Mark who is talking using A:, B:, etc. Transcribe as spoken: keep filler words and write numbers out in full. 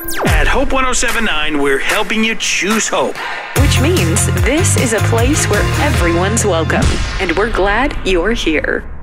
A: At Hope one oh seven point nine, we're helping you choose hope.
B: Which means this is a place where everyone's welcome, and we're glad you're here.